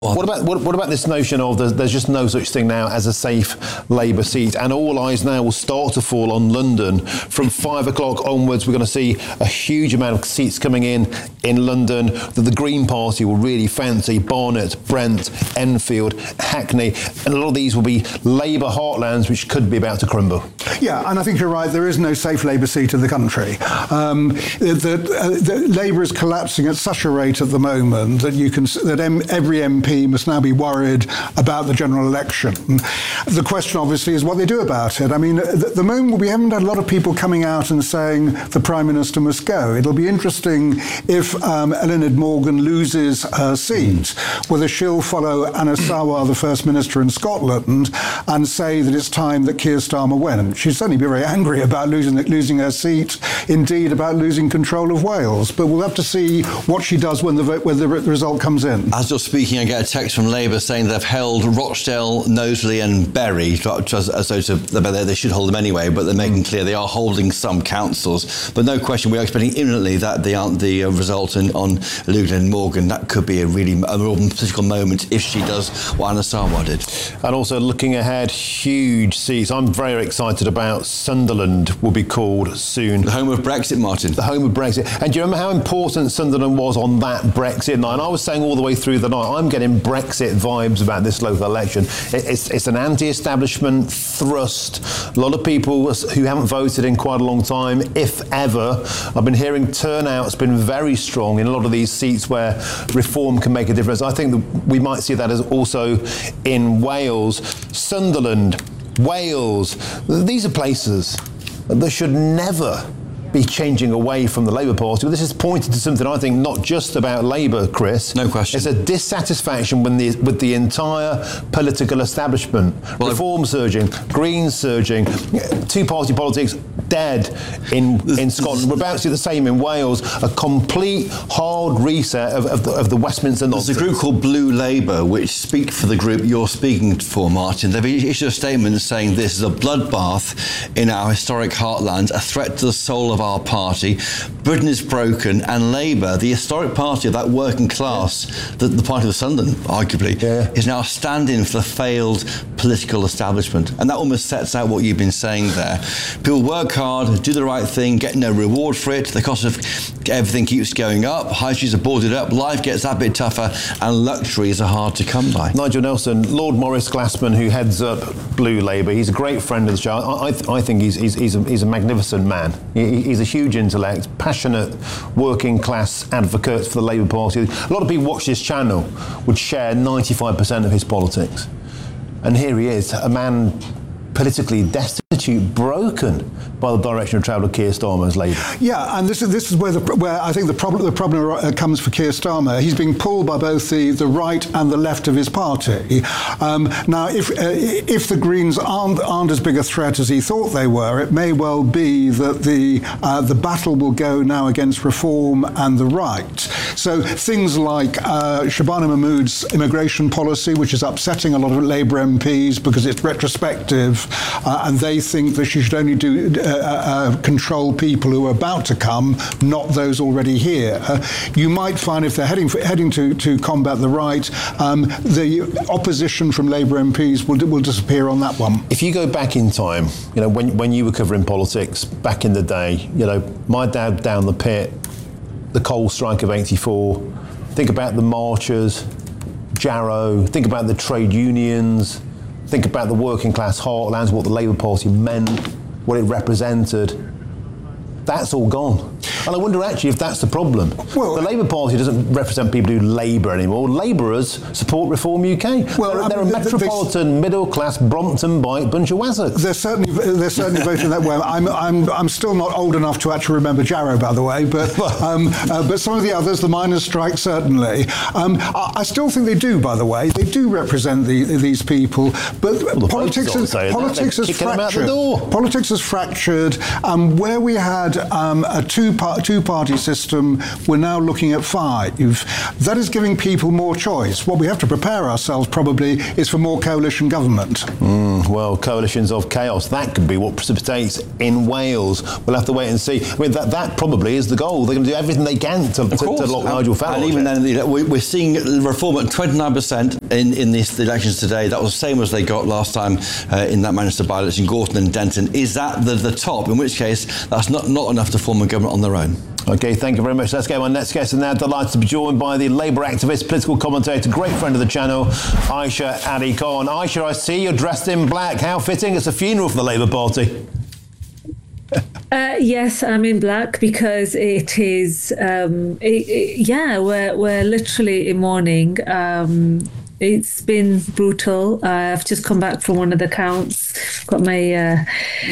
What about this notion of there's just no such thing now as a safe Labour seat, and all eyes now will start to fall on London from 5 o'clock onwards? We're going to see a huge amount of seats coming in London that the Green Party will really fancy: Barnet, Brent, Enfield, Hackney, and a lot of these will be Labour heartlands which could be about to crumble. Yeah, and I think you're right. There is no safe Labour seat in the country. Labour is collapsing at such a rate at the moment that every MP must now be worried about the general election. The question, obviously, is what they do about it. I mean, at the moment, we haven't had a lot of people coming out and saying the Prime Minister must go. It'll be interesting if Eluned Morgan loses her seat, whether she'll follow Anas Sarwar, the First Minister in Scotland, and say that it's time that Keir Starmer went. She'd certainly be very angry about losing her seat, indeed about losing control of Wales. But we'll have to see what she does when the result comes in. As you're speaking, I get a text from Labour saying they've held Rochdale, Knowsley and Bury, as though they should hold them anyway, but they're making clear they are holding some councils. But no question, we are expecting imminently that the result on Eluned Morgan, that could be a real political moment if she does what Anas Sarwar did. And also looking ahead, huge seats. I'm very excited about Sunderland will be called soon. The home of Brexit, Martin. The home of Brexit. And do you remember how important Sunderland was on that Brexit night? And I was saying all the way through the night, I'm getting Brexit vibes about this local election. It's an anti-establishment thrust. A lot of people who haven't voted in quite a long time, if ever. I've been hearing turnout's been very strong in a lot of these seats where reform can make a difference. I think that we might see that as also in Wales. Sunderland, Wales, these are places that should never be changing away from the Labour Party. But this is pointing to something, I think, not just about Labour, Chris. No question. It's a dissatisfaction with the entire political establishment. Reform surging, Greens surging, two-party politics dead in Scotland. We're about to see the same in Wales. A complete hard reset of the Westminster nonsense. There's a group called Blue Labour, which speak for the group you're speaking for, Martin. They've issued a statement saying this is a bloodbath in our historic heartland, a threat to the soul of our party. Britain is broken, and Labour, the historic party of that working class, the party of Sunderland, arguably, is now standing for the failed political establishment. And that almost sets out what you've been saying there. People work hard, do the right thing, get no reward for it. The cost of everything keeps going up. High streets are boarded up. Life gets that bit tougher, and luxuries are hard to come by. Nigel Nelson, Lord Maurice Glassman, who heads up Blue Labour, he's a great friend of the show. I think he's a magnificent man. He's a huge intellect, passionate working class advocate for the Labour Party. A lot of people watch this channel would share 95% of his politics. And here he is, a man politically destitute, broken by the direction of travel of Keir Starmer's Labour. Yeah, and this is where I think the problem comes for Keir Starmer. He's being pulled by both the right and the left of his party. Now, if the Greens aren't as big a threat as he thought they were, it may well be that the battle will go now against reform and the right. So things like Shabana Mahmood's immigration policy, which is upsetting a lot of Labour MPs because it's retrospective, and they think that she should only control people who are about to come, not those already here. You might find if they're heading to combat the right, the opposition from Labour MPs will disappear on that one. If you go back in time, when you were covering politics back in the day, my dad down the pit, the coal strike of '84, think about the marchers, Jarrow, think about the trade unions, think about the working class heartlands, what the Labour Party meant, what it represented. That's all gone. And I wonder actually if that's the problem. Well, the Labour Party doesn't represent people who labour anymore. Labourers support Reform UK. Well, they're a metropolitan, middle-class, Brompton-bite bunch of wazzocks. They're certainly voting that way. I'm still not old enough to actually remember Jarrow, by the way, but some of the others, the miners' strike, certainly. I still think they do, by the way. They do represent these people, but politics has fractured. Politics has fractured, and where we had a two-party two-party system. We're now looking at 5. That is giving people more choice. What we have to prepare ourselves probably is for more coalition government. Well, coalitions of chaos, that could be what precipitates in Wales. We'll have to wait and see. I mean, that probably is the goal. They're going to do everything they can to lock Nigel Farage. And even then, we're seeing reform at 29% in the elections today. That was the same as they got last time in that Manchester by-election, Gorton and Denton. Is that the top? In which case, that's not enough to form a government on their own. OK, thank you very much. Let's go on next guest. And now delighted to be joined by the Labour activist, political commentator, great friend of the channel, Aisha Ali Khan. Aisha, I see you're dressed in black. How fitting. It's a funeral for the Labour Party. Yes, I'm in black because it is, we're literally in mourning. It's been brutal. I've just come back from one of the counts. Got my,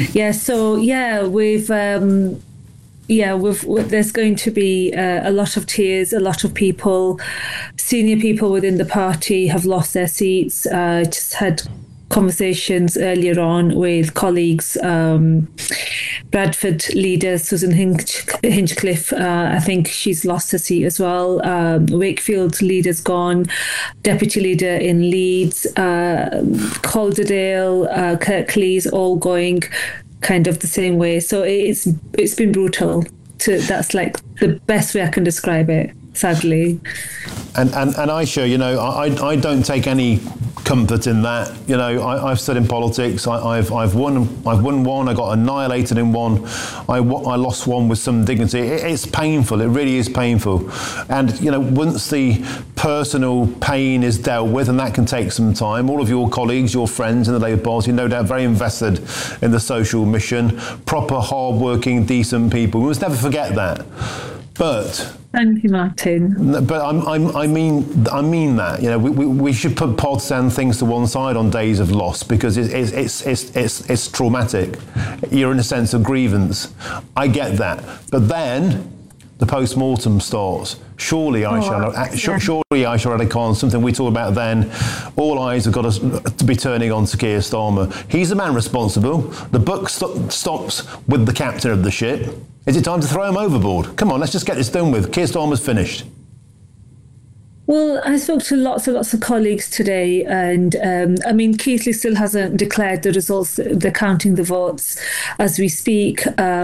there's going to be a lot of tears. A lot of people, senior people within the party have lost their seats. Just had conversations earlier on with colleagues, Bradford leader Susan Hinchcliffe, I think she's lost her seat as well. Wakefield leader's gone, deputy leader in Leeds, Calderdale, Kirklees, all going kind of the same way. So it's been brutal. That's like the best way I can describe it, sadly. And Aisha, I don't take any comfort in that. I've stood in politics. I've won one. I got annihilated in one. I lost one with some dignity. It's painful. It really is painful. And once the personal pain is dealt with, and that can take some time. All of your colleagues, your friends in the Labour Party, no doubt very invested in the social mission. Proper, hard-working, decent people. We must never forget that. But thank you, Martin. But I mean that we should put partisan things to one side on days of loss because it's traumatic. You're in a sense of grievance. I get that, but then the post-mortem starts. Surely, Aisha Ali Khan, something we talk about then, all eyes have got to be turning on to Keir Starmer. He's the man responsible. The buck stops with the captain of the ship. Is it time to throw him overboard? Come on, let's just get this done with. Keir Starmer's finished. Well, I spoke to lots of colleagues today, and Keighley still hasn't declared the results. They're counting the votes as we speak.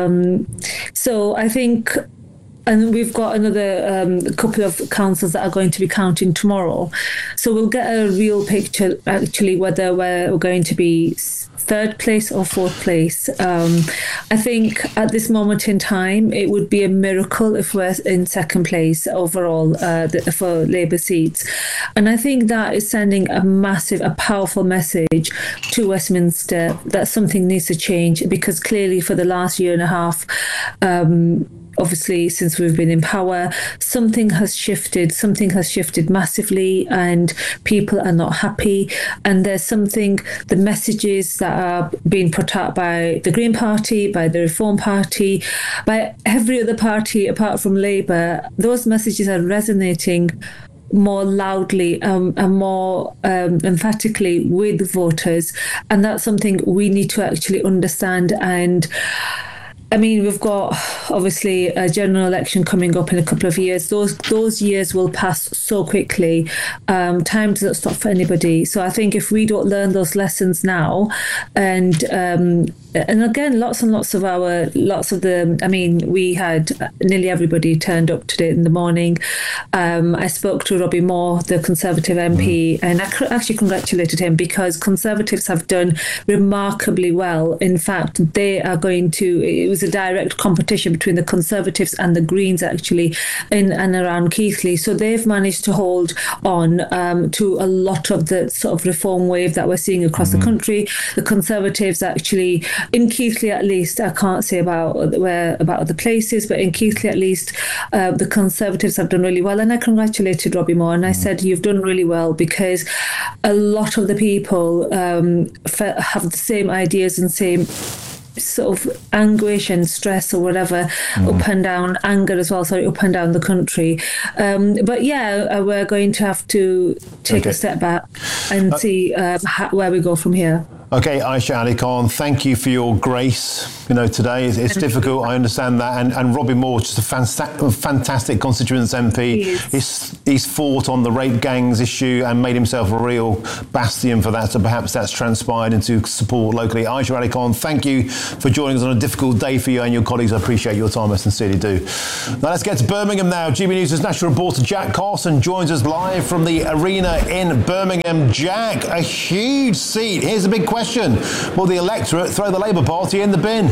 So I think, and we've got another couple of councils that are going to be counting tomorrow. So we'll get a real picture, actually, whether we're going to be third place or fourth place. I think at this moment in time, it would be a miracle if we're in second place overall for Labour seats. And I think that is sending a powerful message to Westminster that something needs to change, because clearly for the last year and a half, obviously, since we've been in power, something has shifted massively, and people are not happy. And there's the messages that are being put out by the Green Party, by the Reform Party, by every other party apart from Labour, those messages are resonating more loudly and more emphatically with voters. And that's something we need to actually understand. And we've got obviously a general election coming up in a couple of years. Those years will pass so quickly. Time doesn't stop for anybody. So I think if we don't learn those lessons now, and again, we had nearly everybody turned up today in the morning. I spoke to Robbie Moore, the Conservative MP, and I actually congratulated him because Conservatives have done remarkably well. In fact, it was a direct competition between the Conservatives and the Greens, actually, in and around Keighley. So they've managed to hold on to a lot of the sort of reform wave that we're seeing across the country. The Conservatives actually, in Keighley at least, I can't say about other places, but in Keighley at least, the Conservatives have done really well. And I congratulated Robbie Moore, and I said, you've done really well, because a lot of the people have the same ideas and same sort of anguish and stress or whatever, up and down, anger as well, up and down the country. But yeah, we're going to have to take a step back and see where we go from here. Okay, Aisha Ali Khan, thank you for your grace. Today it's difficult, I understand that. And Robbie Moore, just a fantastic constituents MP. He's fought on the rape gangs issue and made himself a real bastion for that. So perhaps that's transpired into support locally. Aisha Ali Khan, thank you for joining us on a difficult day for you and your colleagues. I appreciate your time, I sincerely do. Now let's get to Birmingham now. GB News' national reporter Jack Carson joins us live from the arena in Birmingham. Jack, a huge seat. Here's a big question. Will the electorate throw the Labour Party in the bin?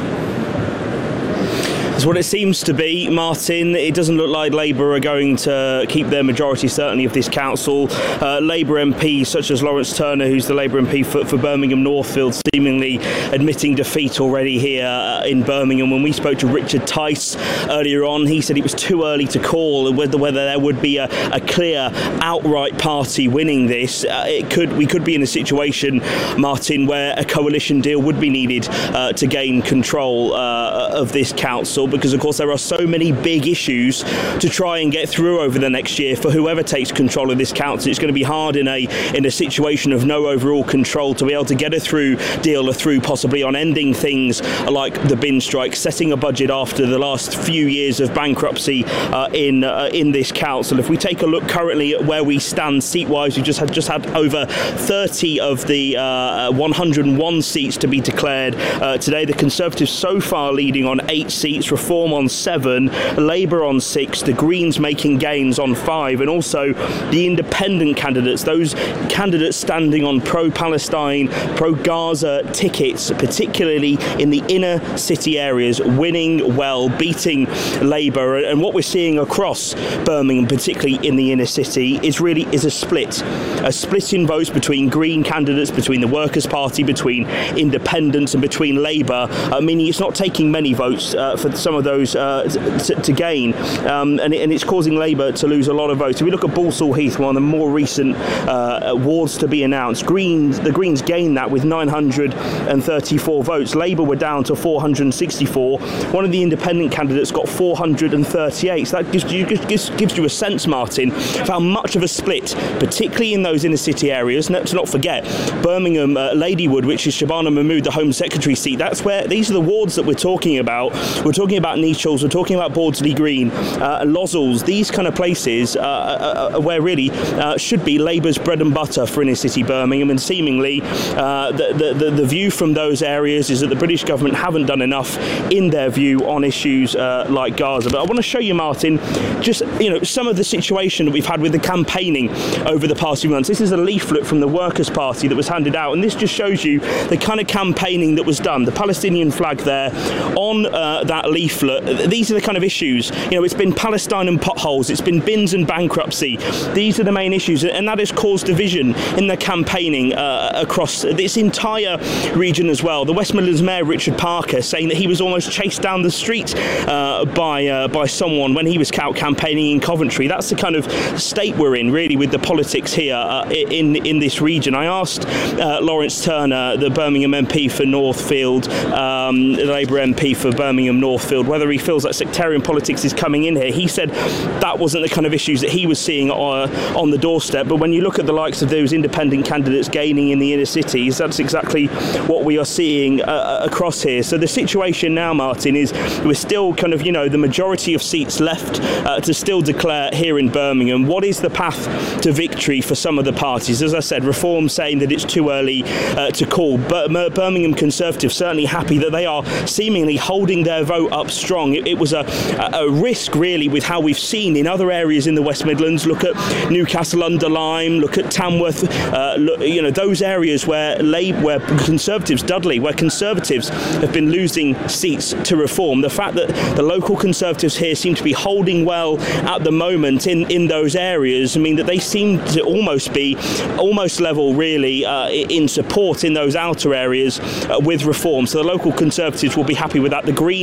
That's what it seems to be, Martin. It doesn't look like Labour are going to keep their majority, certainly, of this council. Labour MPs such as Lawrence Turner, who's the Labour MP for Birmingham Northfield, seemingly admitting defeat already here in Birmingham. When we spoke to Richard Tice earlier on, he said it was too early to call whether there would be a clear, outright party winning this. We could be in a situation, Martin, where a coalition deal would be needed to gain control of this council, because of course there are so many big issues to try and get through over the next year for whoever takes control of this council. It's going to be hard in a situation of no overall control to be able to get a deal through possibly on ending things like the bin strike, setting a budget after the last few years of bankruptcy in this council. If we take a look currently at where we stand seat-wise, we've just had over 30 of the 101 seats to be declared today. The Conservatives so far leading on 8 seats, Reform on 7, Labour on 6, the Greens making gains on 5, and also the independent candidates, those candidates standing on pro-Palestine, pro-Gaza tickets, particularly in the inner city areas, winning well, beating Labour. And what we're seeing across Birmingham, particularly in the inner city, is a split in votes between Green candidates, between the Workers' Party, between independents and between Labour, meaning it's not taking many votes for some of those to gain, and it's causing Labour to lose a lot of votes. If we look at Balsall Heath, one of the more recent wards to be announced, the Greens gained that with 934 votes. Labour were down to 464. One of the independent candidates got 438. So that gives you a sense, Martin, of how much of a split, particularly in those inner city areas. To not forget, Birmingham Ladywood, which is Shabana Mahmood, the Home Secretary seat. These are the wards that we're talking about. We're talking about Nechells, we're talking about Bawdsley Green, Lozells, these kind of places where really should be Labour's bread and butter for inner city Birmingham, and seemingly the view from those areas is that the British government haven't done enough in their view on issues like Gaza. But I want to show you, Martin, just some of the situation that we've had with the campaigning over the past few months. This is a leaflet from the Workers' Party that was handed out, and this just shows you the kind of campaigning that was done. The Palestinian flag there on that leaflet. These are the kind of issues. It's been Palestine and potholes, it's been bins and bankruptcy. These are the main issues, and that has caused division in the campaigning across this entire region as well. The West Midlands Mayor Richard Parker saying that he was almost chased down the street by someone when he was out campaigning in Coventry. That's the kind of state we're in, really, with the politics here in this region. I asked Lawrence Turner, the Birmingham MP for Northfield, the Labour MP for Birmingham Northfield, whether he feels that sectarian politics is coming in here. He said that wasn't the kind of issues that he was seeing on the doorstep. But when you look at the likes of those independent candidates gaining in the inner cities, that's exactly what we are seeing across here. So the situation now, Martin, is we're still kind of, the majority of seats left to still declare here in Birmingham. What is the path to victory for some of the parties? As I said, Reform saying that it's too early to call, but Birmingham Conservatives certainly happy that they are seemingly holding their vote up strong. It was a risk, really, with how we've seen in other areas in the West Midlands. Look at Newcastle under Lyme, look at Tamworth, those areas where Conservatives, Dudley, where Conservatives have been losing seats to Reform. The fact that the local Conservatives here seem to be holding well at the moment in those areas mean that they seem to almost level, really, in support in those outer areas with Reform. So the local Conservatives will be happy with that. The Greens certainly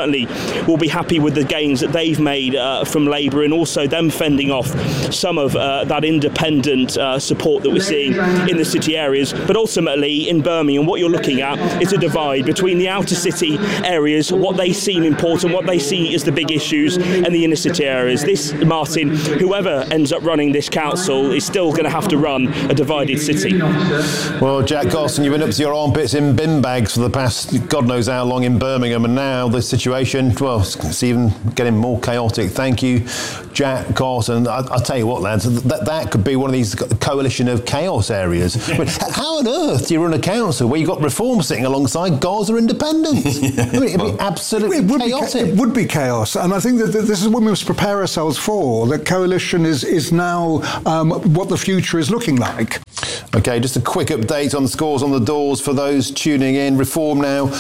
certainly will be happy with the gains that they've made from Labour, and also them fending off some of that independent support that we're seeing in the city areas. But ultimately in Birmingham, what you're looking at is a divide between the outer city areas, what they seem important, what they see as the big issues, and the inner city areas. This, Martin, whoever ends up running this council is still going to have to run a divided city. Well, Jack Gosson, you've been up to your armpits in bin bags for the past God knows how long in Birmingham, and now the situation, well, it's even getting more chaotic. Thank you, Jack Gosson. I'll tell you what, lads, that could be one of these coalition of chaos areas. I mean, how on earth do you run a council where you've got Reform sitting alongside Gaza Independence? I mean, it'd be absolutely chaotic. It would be chaos, and I think that this is what we must prepare ourselves for. That coalition is now what the future is looking like. OK, just a quick update on the scores on the doors for those tuning in. Reform now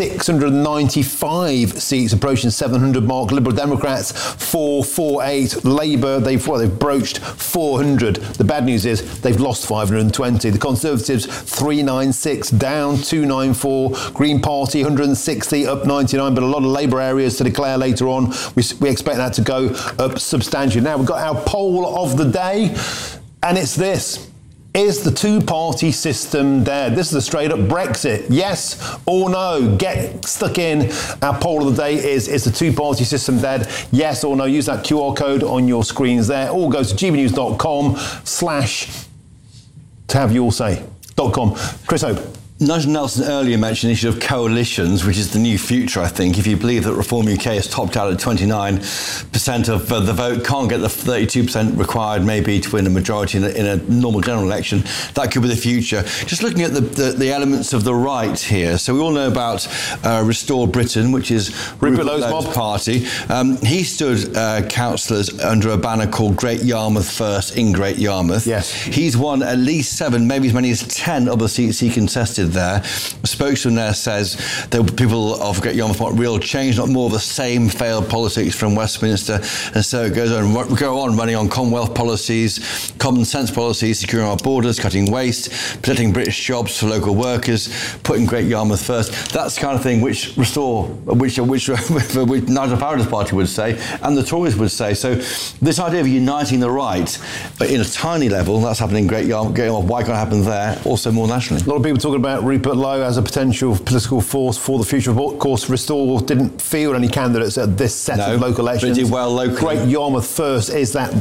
695 seats, approaching 700 mark. Liberal Democrats 448. Labour, they've broached 400. The bad news is they've lost 520. The Conservatives 396, down 294. Green Party 160, up 99. But a lot of Labour areas to declare later on. We expect that to go up substantially. Now we've got our poll of the day, and it's this. Is the two-party system dead? This is a straight-up Brexit. Yes or no? Get stuck in. Our poll of the day is the two-party system dead? Yes or no? Use that QR code on your screens there. Or go to gbnews.com/to have your say.com. Chris Hope. Nigel Nelson earlier mentioned the issue of coalitions, which is the new future, I think. If you believe that Reform UK has topped out at 29% of the vote, can't get the 32% required maybe to win a majority in a normal general election, that could be the future. Just looking at the elements of the right here. So we all know about Restore Britain, which is Rupert Lowe's party. He stood councillors under a banner called Great Yarmouth First in Great Yarmouth. Yes. He's won at least 7, maybe as many as 10 other seats he contested there. A spokesman there says that people of Great Yarmouth want real change, not more of the same failed politics from Westminster. And so it goes on, running on Commonwealth policies, common sense policies, securing our borders, cutting waste, protecting British jobs for local workers, putting Great Yarmouth first. That's the kind of thing which Restore, which Nigel Farage's party would say, and the Tories would say. So this idea of uniting the right, but in a tiny level, that's happening in Great Yarmouth. Why can't it happen there? Also more nationally. A lot of people talking about Rupert Lowe as a potential political force for the future. Of course, Restore didn't field any candidates at this set of local elections. But did well locally. Great Yarmouth First is that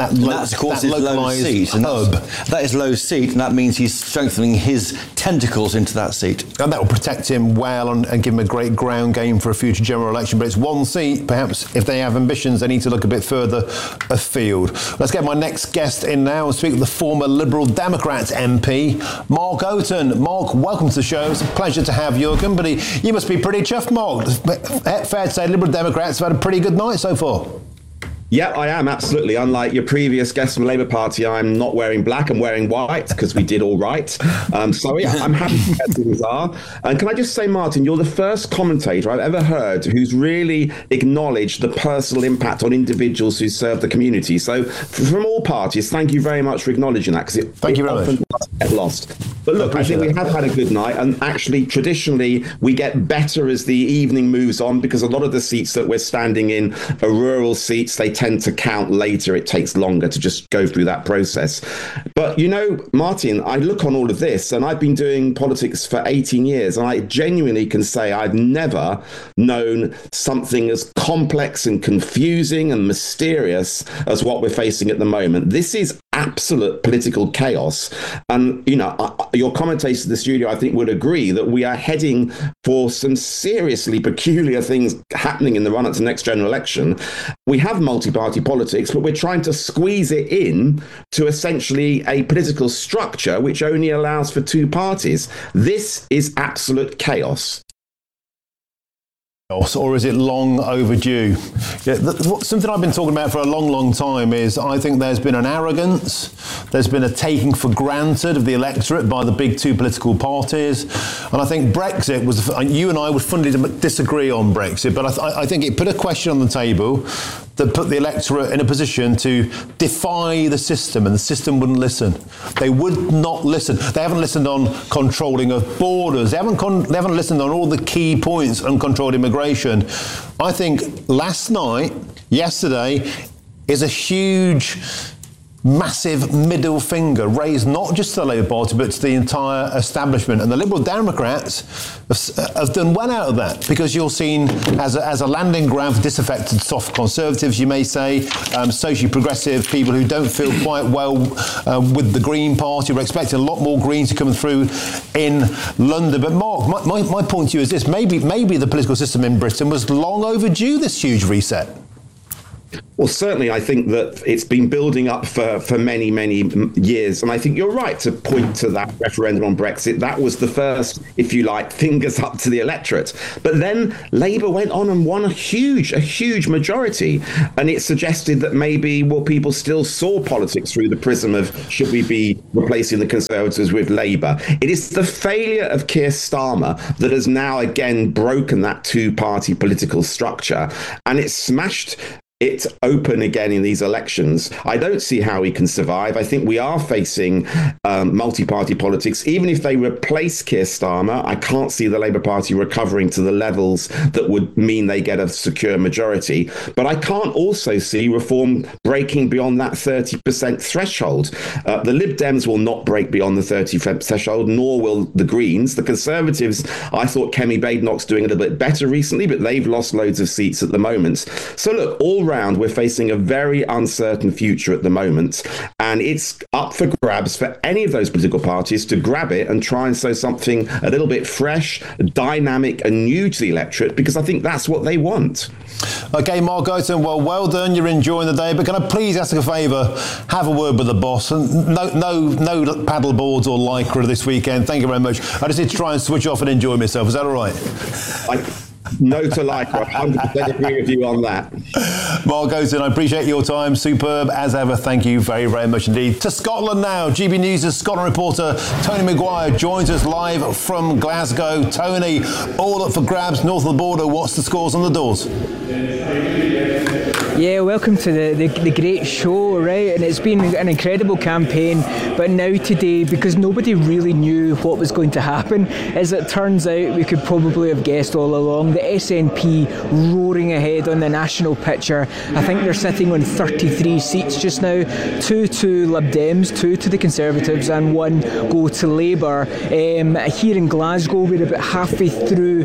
localised seat, hub. That is Lowe's seat, and that means he's strengthening his tentacles into that seat. And that will protect him well and give him a great ground game for a future general election. But it's one seat. Perhaps if they have ambitions, they need to look a bit further afield. Let's get my next guest in now and speak with the former Liberal Democrats MP, Mark Oaten. Mark, welcome to the show. It's a pleasure to have your company. You must be pretty chuffed, Mark. Fair to say Liberal Democrats have had a pretty good night so far. Yeah, I am, absolutely. Unlike your previous guest from the Labour Party, I'm not wearing black, I'm wearing white because we did all right. So, yeah, I'm happy where things are. And can I just say, Martin, you're the first commentator I've ever heard who's really acknowledged the personal impact on individuals who serve the community. So from all parties, thank you very much for acknowledging that, because it often does get lost. But look, I think we have had a good night, and actually, traditionally, we get better as the evening moves on, because a lot of the seats that we're standing in are rural seats. They tend to count later. It takes longer to just go through that process. But, you know, Martin, I look on all of this, and I've been doing politics for 18 years, and I genuinely can say I've never known something as complex and confusing and mysterious as what we're facing at the moment. This is absolute political chaos. And, you know, your commentators in the studio, I think, would agree that we are heading for some seriously peculiar things happening in the run-up to the next general election. We have multi-party politics, but we're trying to squeeze it in to essentially a political structure which only allows for two parties. This is absolute chaos. Or is it long overdue? Yeah, something I've been talking about for a long, long time is I think there's been an arrogance, there's been a taking for granted of the electorate by the big two political parties, and I think Brexit was, you and I would fundamentally disagree on Brexit, but I think it put a question on the table that put the electorate in a position to defy the system, and the system wouldn't listen. They would not listen. They haven't listened on controlling of borders. They haven't listened on all the key points on controlled immigration. I think yesterday, is a huge, massive middle finger raised not just to the Labour Party but to the entire establishment, and the Liberal Democrats have done well out of that, because you're seen as a landing ground for disaffected soft Conservatives, you may say, socially progressive people who don't feel quite well with the Green Party. We're expecting a lot more Greens to come through in London. But Mark, my point to you is this: maybe the political system in Britain was long overdue this huge reset. Well, certainly, I think that it's been building up for many, many years. And I think you're right to point to that referendum on Brexit. That was the first, if you like, fingers up to the electorate. But then Labour went on and won a huge majority. And it suggested that maybe, people still saw politics through the prism of, should we be replacing the Conservatives with Labour? It is the failure of Keir Starmer that has now again broken that two-party political structure. And it's smashed it's open again in these elections. I don't see how he can survive. I think we are facing multi-party politics. Even if they replace Keir Starmer, I can't see the Labour Party recovering to the levels that would mean they get a secure majority. But I can't also see Reform breaking beyond that 30% threshold. The Lib Dems will not break beyond the 30% threshold, nor will the Greens. The Conservatives, I thought Kemi Badenoch's doing a little bit better recently, but they've lost loads of seats at the moment. So look, all round, we're facing a very uncertain future at the moment, and it's up for grabs for any of those political parties to grab it and try and sow something a little bit fresh, dynamic and new to the electorate, because I think that's what they want. OK, Mark Guyton, well done. You're enjoying the day, but can I please ask a favour? Have a word with the boss. And no paddle boards or lycra this weekend. Thank you very much. I just need to try and switch off and enjoy myself. Is that all right? No to lycra. 100% agree with you on that. Mark Guyton, I appreciate your time. Superb as ever. Thank you very, very much indeed. To Scotland now. GB News' Scotland reporter Tony Maguire joins us live from Glasgow. Tony, all up for grabs north of the border. What's the scores on the doors? Yeah, welcome to the great show, right? And it's been an incredible campaign, but now today, because nobody really knew what was going to happen, as it turns out, we could probably have guessed all along, the SNP roaring ahead on the national picture. I think they're sitting on 33 seats just now, 2 to Lib Dems, 2 to the Conservatives, and 1 go to Labour. Here in Glasgow, we're about halfway through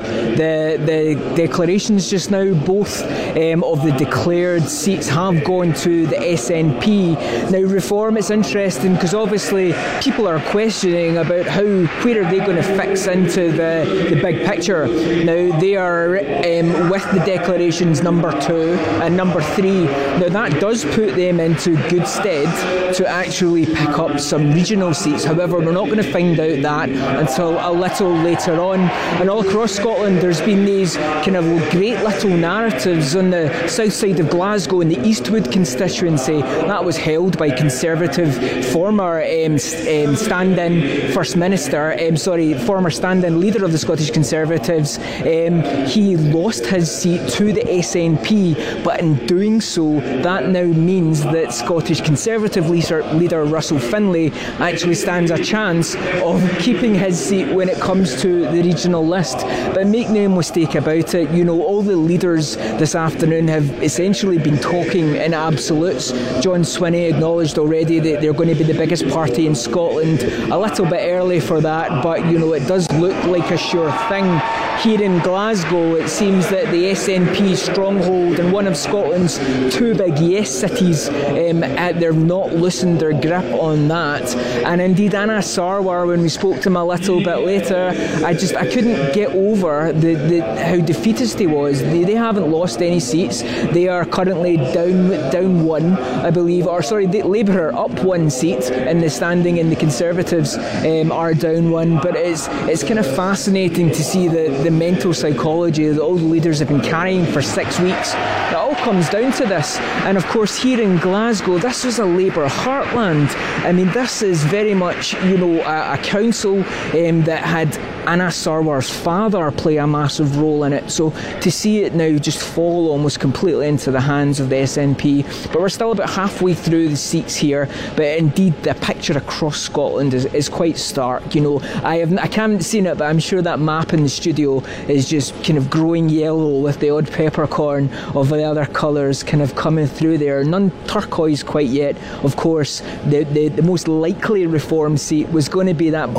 the declarations just now. Both of the declared seats have gone to the SNP. Now, Reform, it's interesting because obviously people are questioning about where are they going to fix into the big picture. Now, they are with the declarations number 2 and number 3. Now, that does put them into good stead to actually pick up some regional seats. However, we're not going to find out that until a little later on. And all across Scotland, there's been these kind of great little narratives. On the south side of Glasgow, in the Eastwood constituency, that was held by Conservative former stand-in First Minister, former stand-in leader of the Scottish Conservatives. He lost his seat to the SNP, but in doing so, that now means that Scottish Conservative leader Russell Finlay actually stands a chance of keeping his seat when it comes to the regional list. But make no mistake about it, all the leaders this afternoon have essentially been talking in absolutes. John Swinney acknowledged already that they're going to be the biggest party in Scotland. A little bit early for that, but it does look like a sure thing. Here in Glasgow, it seems that the SNP stronghold and one of Scotland's 2 big yes cities, they've not loosened their grip on that. And indeed, Anas Sarwar, when we spoke to him a little bit later, I couldn't get over how defeatist he was. They haven't lost any seats. They are currently down 1, I believe. Labour are up 1 seat in the standing, and the Conservatives are down 1. But it's kind of fascinating to see the mental psychology that all the leaders have been carrying for 6 weeks. It all comes down to this. And of course, here in Glasgow, this is a Labour heartland. I mean, this is very much, a council that had Anas Sarwar's father play a massive role in it. So to see it now just fall almost completely into the hands of the SNP, but we're still about halfway through the seats here. But indeed, the picture across Scotland is quite stark. You know, I haven't seen it, but I'm sure that map in the studio is just kind of growing yellow with the odd peppercorn of the other colours kind of coming through there. None turquoise quite yet. Of course, the most likely Reform seat was going to be that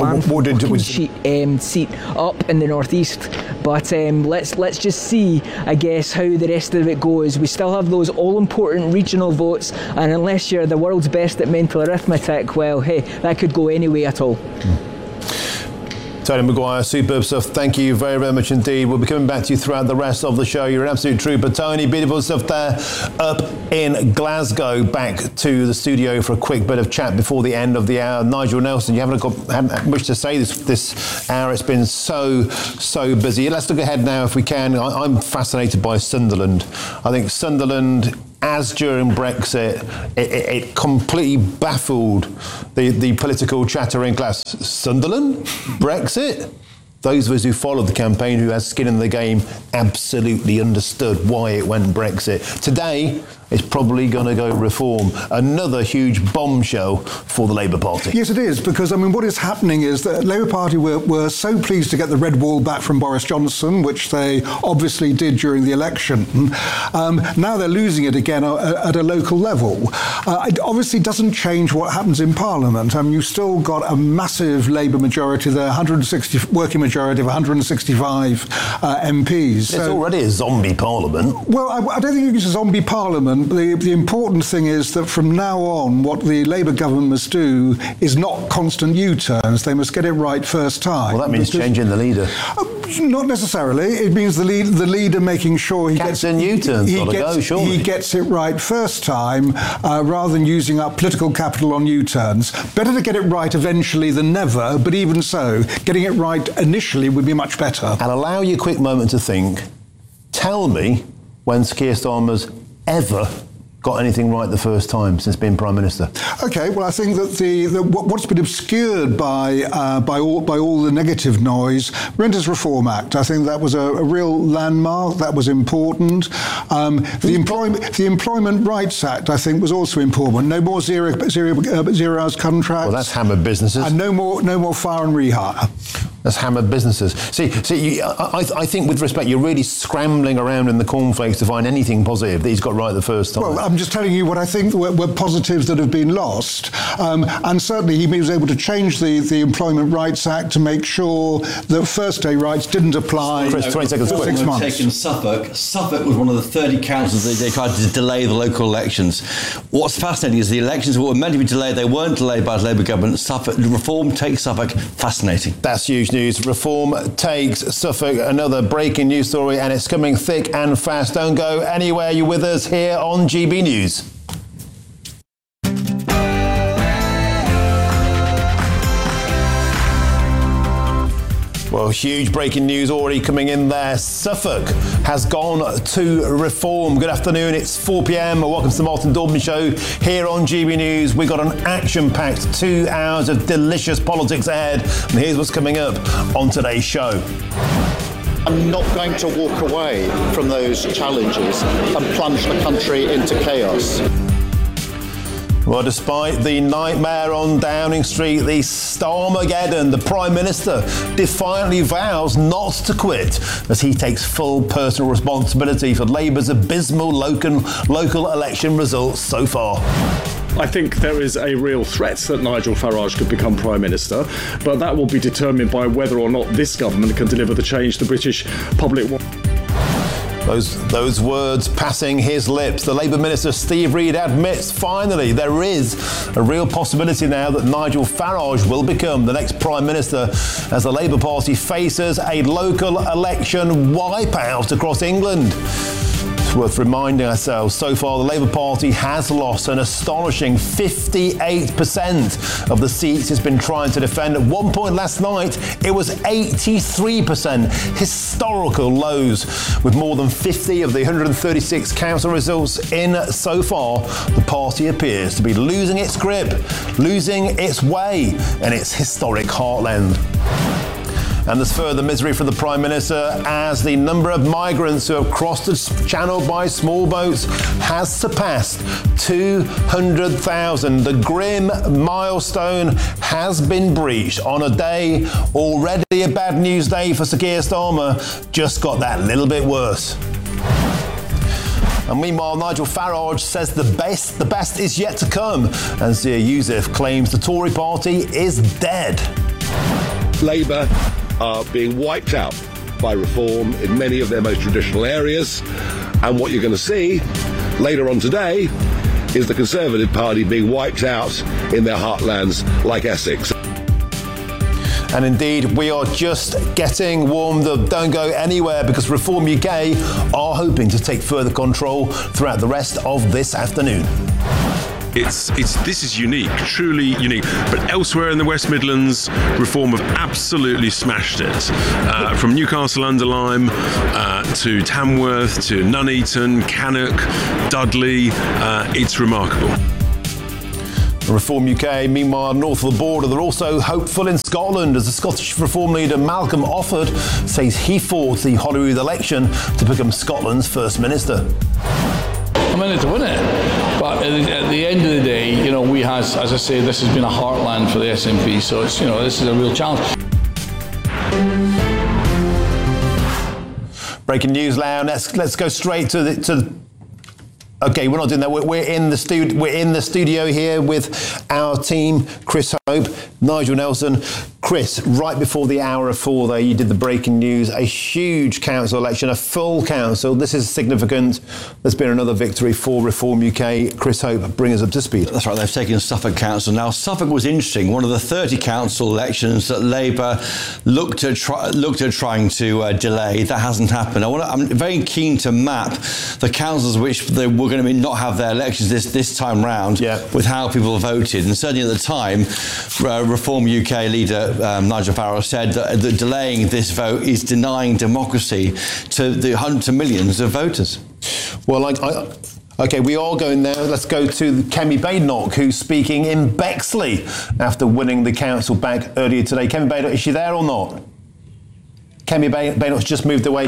seat up in the northeast. But let's just see, I guess, how the rest of it goes. We still have those all-important regional votes, and unless you're the world's best at mental arithmetic, well, hey, that could go any way at all. Tony Maguire, superb stuff. Thank you very, very much indeed. We'll be coming back to you throughout the rest of the show. You're an absolute trooper, Tony. Beautiful stuff there up in Glasgow. Back to the studio for a quick bit of chat before the end of the hour. Nigel Nelson, you haven't got much to say this hour. It's been so busy. Let's look ahead now if we can. I'm fascinated by Sunderland. I think Sunderland, as during Brexit, it completely baffled the political chatter in class. Sunderland? Brexit? Those of us who followed the campaign, who has skin in the game, absolutely understood why it went Brexit. Today, it's probably going to go Reform. Another huge bombshell for the Labour Party. Yes, it is, because, I mean, what is happening is that Labour Party were so pleased to get the red wall back from Boris Johnson, which they obviously did during the election. Now they're losing it again at a local level. It obviously doesn't change what happens in Parliament. I mean, you've still got a massive Labour majority, the working majority of 165 MPs. It's already a zombie Parliament. Well, I don't think it's a zombie Parliament. The important thing is that from now on, what the Labour government must do is not constant U-turns. They must get it right first time. Well, that means changing the leader. Not necessarily. It means the leader making sure he gets it right first time, rather than using up political capital on U-turns. Better to get it right eventually than never, but even so, getting it right initially would be much better. And allow you a quick moment to think. Tell me when Keir Starmer's ever got anything right the first time since being Prime Minister? Okay, well, I think that what's been obscured by all the negative noise, Renters Reform Act, I think that was a real landmark. That was important. The Employment Rights Act, I think, was also important. No more zero hours contracts. Well, that's hammered businesses. And no more fire and rehire. That's hammered businesses. See, I think with respect, you're really scrambling around in the cornflakes to find anything positive that he's got right the first time. Well, I'm just telling you what I think were positives that have been lost. And certainly he was able to change the Employment Rights Act to make sure that first day rights didn't apply. Chris, 20 seconds. For 6 months. Taken Suffolk was one of the 30 councils that they tried to delay the local elections. What's fascinating is the elections were meant to be delayed. They weren't delayed by the Labour government. Reform takes Suffolk. Fascinating. That's huge news. Reform takes Suffolk. Another breaking news story, and it's coming thick and fast. Don't go anywhere. You're with us here on GB News. Well, huge breaking news already coming in there. Suffolk has gone to Reform. Good afternoon, it's 4 p.m. Welcome to the Martin Daubney Show here on GB News. We've got an action-packed 2 hours of delicious politics ahead. And here's what's coming up on today's show. I'm not going to walk away from those challenges and plunge the country into chaos. Well, despite the nightmare on Downing Street, the Starmageddon, the Prime Minister defiantly vows not to quit as he takes full personal responsibility for Labour's abysmal local election results so far. I think there is a real threat that Nigel Farage could become Prime Minister, but that will be determined by whether or not this government can deliver the change the British public want. Those words passing his lips. The Labour Minister Steve Reed admits finally there is a real possibility now that Nigel Farage will become the next Prime Minister as the Labour Party faces a local election wipeout across England. It's worth reminding ourselves, so far the Labour Party has lost an astonishing 58% of the seats it's been trying to defend. At one point last night, it was 83%. Historical lows, with more than 50 of the 136 council results in so far. The party appears to be losing its grip, losing its way in its historic heartland. And there's further misery for the Prime Minister as the number of migrants who have crossed the channel by small boats has surpassed 200,000. The grim milestone has been breached on a day already a bad news day for Sir Keir Starmer. Just got that little bit worse. And meanwhile, Nigel Farage says the best is yet to come, and Zia Youssef claims the Tory party is dead. Labour are being wiped out by reform in many of their most traditional areas, and what you're going to see later on today is the Conservative Party being wiped out in their heartlands like Essex. And indeed, we are just getting warmed up. Don't go anywhere, because Reform UK are hoping to take further control throughout the rest of this afternoon. This is unique, truly unique. But elsewhere in the West Midlands, Reform have absolutely smashed it. From Newcastle under Lyme to Tamworth to Nuneaton, Cannock, Dudley, it's remarkable. Reform UK, meanwhile, north of the border, they're also hopeful in Scotland as the Scottish Reform leader Malcolm Offord says he fought the Holyrood election to become Scotland's First Minister. I'm in it to win it, but at the end of the day, we has, as I say, this has been a heartland for the SNP, so it's, this is a real challenge. Breaking news now. Let's go straight to the. Okay, we're not doing that. We're in the studio here with our team, Chris Hope, Nigel Nelson. Chris, right before the hour of 4 there, you did the breaking news, a huge council election, a full council. This is significant. There's been another victory for Reform UK. Chris Hope, bring us up to speed. That's right, they've taken Suffolk Council. Now, Suffolk was interesting. One of the 30 council elections that Labour looked at trying to delay. That hasn't happened. I'm very keen to map the councils which they were going to not have their elections this time round with how people voted. And certainly at the time, Reform UK leader Nigel Farage said that delaying this vote is denying democracy to millions of voters. Well, OK, we are going now. Let's go to Kemi Badenoch, who's speaking in Bexley after winning the council back earlier today. Kemi Badenoch, is she there or not? Kemi Badenoch's just moved away.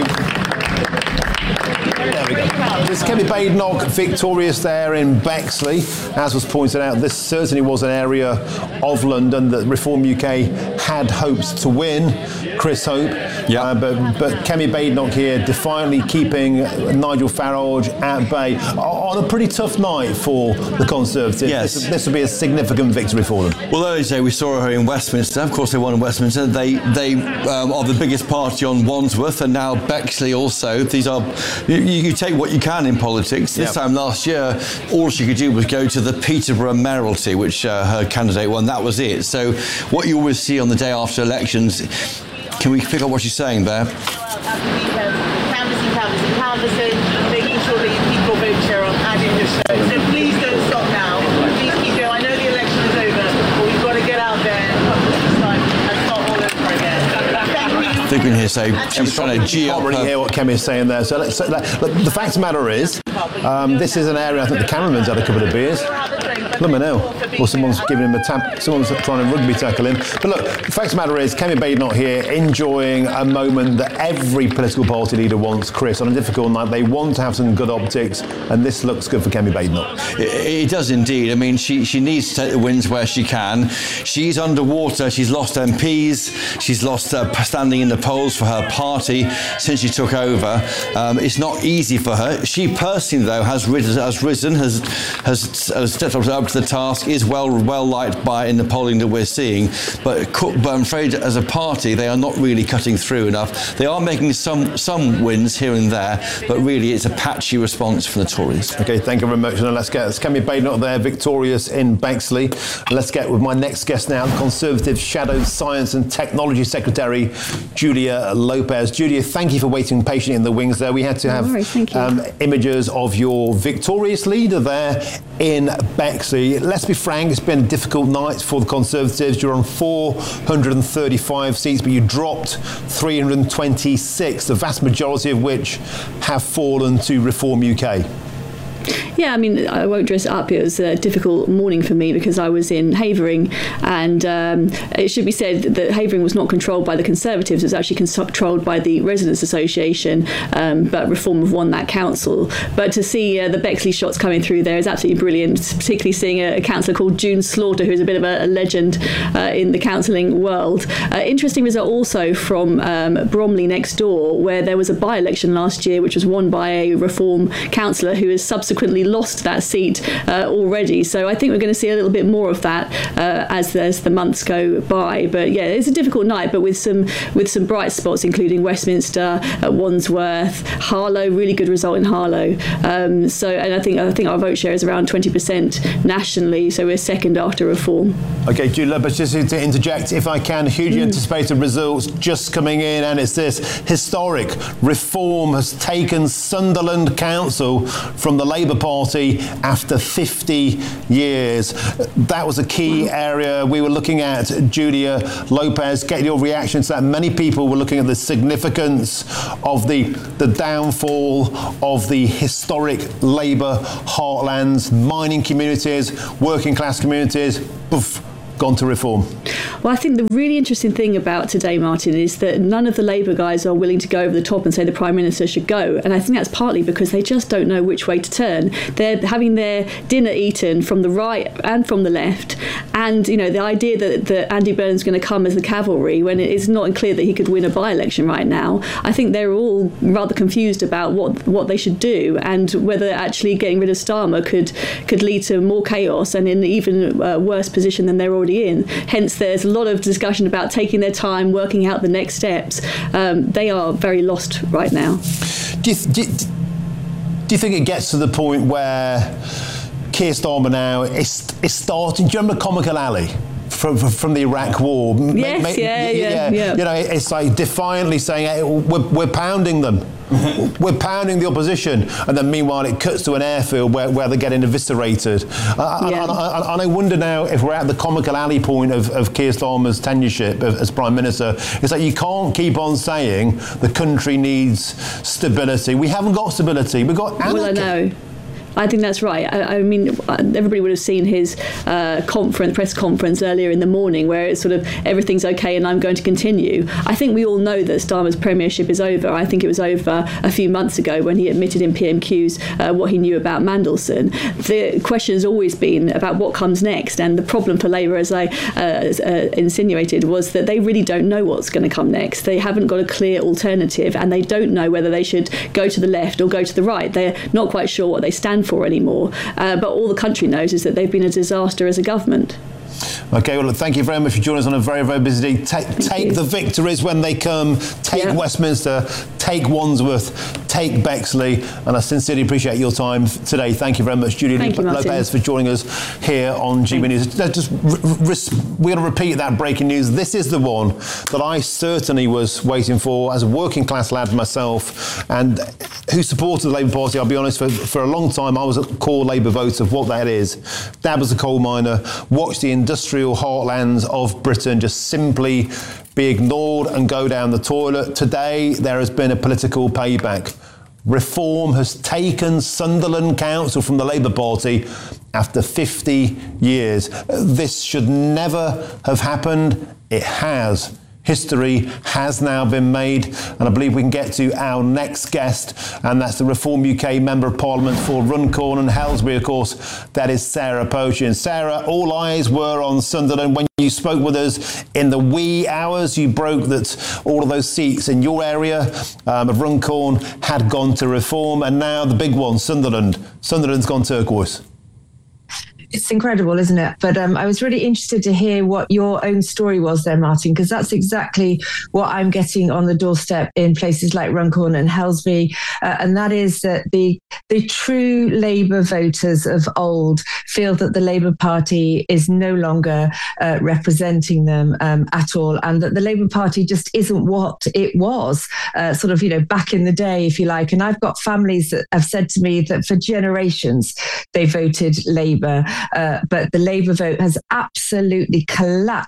There we go. There's Kemi Badenoch victorious there in Bexley. As was pointed out, this certainly was an area of London that Reform UK had hopes to win. Chris Hope. But Kemi Badenoch here defiantly keeping Nigel Farage at bay on a pretty tough night for the Conservatives. Yes. This would be a significant victory for them. Well, earlier today we saw her in Westminster. Of course, they won in Westminster. They are the biggest party on Wandsworth, and now Bexley also. These are you take what you can in politics. This time last year, all she could do was go to the Peterborough mayoralty, which her candidate won. That was it. So what you always see on the day after elections, can we pick up what she's saying there? Canvassing, making sure that you keep your vote share on, adding your show. So please don't stop now. Please keep going. I know the election is over, but we've got to get out there and start all over again. Thank you. I think we can hear say she's trying to G up. I can't really hear what Kemi is saying there. So the fact of the matter is, this is an area I think the cameraman's had a couple of beers. Blimmin' hell. Or someone's giving him a tap. Someone's trying to rugby tackle him. But look, the fact of the matter is, Kemi Badenoch here enjoying a moment that every political party leader wants, Chris. On a difficult night, they want to have some good optics, and this looks good for Kemi Badenoch. It does indeed. I mean, she needs to take the wins where she can. She's underwater. She's lost MPs. She's lost standing in the polls for her party since she took over. It's not easy for her. She personally, though, has stepped up to the task, is well liked in the polling that we're seeing, but I'm afraid as a party they are not really cutting through enough. They are making some wins here and there, but really it's a patchy response from the Tories. Okay, thank you very much. And let's get Kemi Badenoch there, victorious in Bexley. Let's get with my next guest now, Conservative Shadow Science and Technology Secretary Julia Lopez. Julia, thank you for waiting patiently in the wings there. We had to have images of your victorious leader there in Bexley. Let's be frank, it's been a difficult night for the Conservatives. You're on 435 seats, but you dropped 326, the vast majority of which have fallen to Reform UK. Yeah, I mean, I won't dress it up. It was a difficult morning for me because I was in Havering, and it should be said that Havering was not controlled by the Conservatives. It was actually controlled by the Residents' Association, but Reform have won that council. But to see the Bexley shots coming through there is absolutely brilliant, particularly seeing a councillor called June Slaughter, who's a bit of a legend in the counselling world. Interesting result also from Bromley next door, where there was a by-election last year, which was won by a Reform councillor who has subsequently lost that seat already. So I think we're going to see a little bit more of that as the months go by. But yeah, it's a difficult night, but with some bright spots, including Westminster, Wandsworth, Harlow. Really good result in Harlow. And I think our vote share is around 20% nationally. So we're second after Reform. Okay, Julia, but just to interject, if I can, hugely anticipated results just coming in, and it's this historic: Reform has taken Sunderland Council from the Labour Party after 50 years. That was a key area we were looking at. Julia Lopez, get your reaction to that. Many people were looking at the significance of the downfall of the historic Labour heartlands, mining communities, working class communities. Gone to Reform. Well, I think the really interesting thing about today, Martin, is that none of the Labour guys are willing to go over the top and say the Prime Minister should go. And I think that's partly because they just don't know which way to turn. They're having their dinner eaten from the right and from the left. And, you know, the idea that Andy Burnham's going to come as the cavalry when it is not clear that he could win a by-election right now, I think they're all rather confused about what they should do and whether actually getting rid of Starmer could lead to more chaos and in an even worse position than they're already in. Hence, there's a lot of discussion about taking their time, working out the next steps. They are very lost right now. Do you think it gets to the point where Keir Starmer now is starting? Do you remember Comical Alley from the Iraq War? Yes, yeah. You know, it's like defiantly saying, hey, we're pounding them. We're pounding the opposition, and then meanwhile it cuts to an airfield where they're getting eviscerated. And I wonder now if we're at the Comical Alley point of Keir Starmer's tenureship as Prime Minister. It's like you can't keep on saying the country needs stability. We haven't got stability. We've got anarchy. Well, I know. I think that's right. I mean, everybody would have seen his press conference earlier in the morning where it's sort of everything's okay and I'm going to continue. I think we all know that Starmer's premiership is over. I think it was over a few months ago when he admitted in PMQs what he knew about Mandelson. The question has always been about what comes next, and the problem for Labour, as I insinuated, was that they really don't know what's going to come next. They haven't got a clear alternative, and they don't know whether they should go to the left or go to the right. They're not quite sure what they stand for anymore. But all the country knows is that they've been a disaster as a government. Okay, well, thank you very much for joining us on a very, very busy day. Take the victories when they come. Take Westminster, take Wandsworth, take Bexley, and I sincerely appreciate your time today. Thank you very much, Julia Lopez, for joining us here on GB News. We're going to repeat that breaking news. This is the one that I certainly was waiting for as a working class lad myself, and who supported the Labour Party. I'll be honest, for a long time I was a core Labour voter of what that is. Dad was a coal miner, watched the industrial heartlands of Britain just simply be ignored and go down the toilet. Today, there has been a political payback. Reform has taken Sunderland Council from the Labour Party after 50 years. This should never have happened. It has. History has now been made, and I believe we can get to our next guest, and that's the Reform UK Member of Parliament for Runcorn and Helsbury, of course. That is Sarah Potion. Sarah, all eyes were on Sunderland. When you spoke with us in the wee hours, you broke that all of those seats in your area of Runcorn had gone to Reform, and now the big one, Sunderland. Sunderland's gone turquoise. It's incredible, isn't it? But I was really interested to hear what your own story was there, Martin, because that's exactly what I'm getting on the doorstep in places like Runcorn and Helsbury. And that is that the true Labour voters of old feel that the Labour Party is no longer representing them at all, and that the Labour Party just isn't what it was back in the day, if you like. And I've got families that have said to me that for generations they voted Labour. But the Labour vote has absolutely collapsed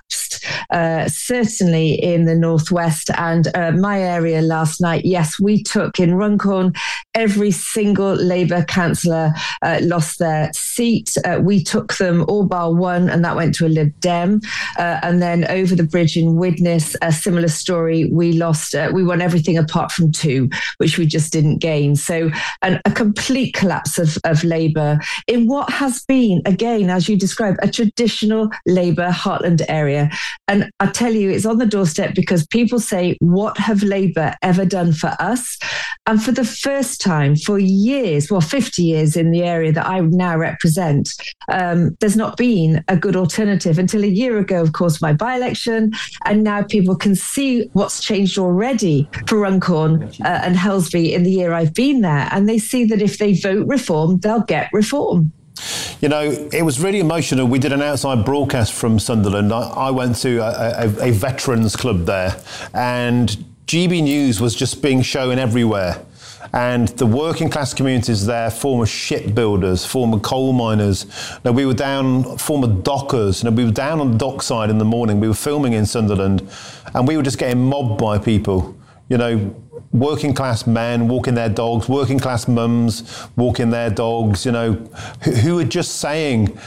certainly in the northwest and my area last night. Yes, we took in Runcorn, every single Labour councillor lost their seat. We took them all bar one, and that went to a Lib Dem. And then over the bridge in Widnes, a similar story. We won everything apart from 2, which we just didn't gain. So a complete collapse of Labour in what has been, again, as you described, a traditional Labour heartland area. And I tell you, it's on the doorstep because people say, what have Labour ever done for us? And for the first time for years, 50 years in the area that I now represent, there's not been a good alternative until a year ago, of course, my by-election. And now people can see what's changed already for Runcorn and Helsby in the year I've been there. And they see that if they vote reform, they'll get reform. You know, it was really emotional. We did an outside broadcast from Sunderland. I went to a veterans club there, and GB News was just being shown everywhere. And the working class communities there, former shipbuilders, former coal miners. Now, we were down, former dockers. Now, we were down on the dockside in the morning. We were filming in Sunderland, and we were just getting mobbed by people. You know, working class men walking their dogs, working class mums walking their dogs, you know, who are just saying,